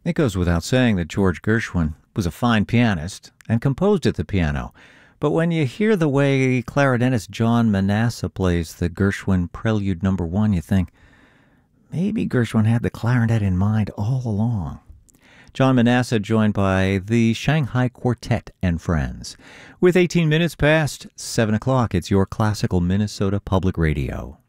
It goes without saying that George Gershwin was a fine pianist and composed at the piano. But when you hear the way clarinetist John Manasseh plays the Gershwin Prelude No. 1, you think, maybe Gershwin had the clarinet in mind all along. John Manasseh joined by the Shanghai Quartet and Friends. With 18 minutes past 7 o'clock, it's your classical Minnesota Public Radio.